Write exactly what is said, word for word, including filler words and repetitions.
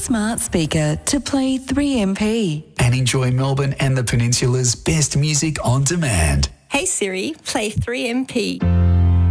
smart speaker to play three M P. And enjoy Melbourne and the Peninsula's best music on demand. Hey Siri, play three M P.